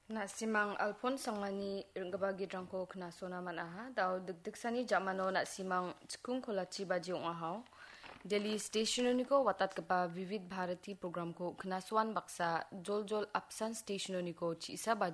Na simang Alphonse sangani ringgabagi drangko kena sona man aha daw degdegsani jamano na simang cikung kolachi baji ahau Delhi stationoni ko watat kepa Vivid Bharati program ko kena suan baksa jol-jol absan stationoni ko ci isa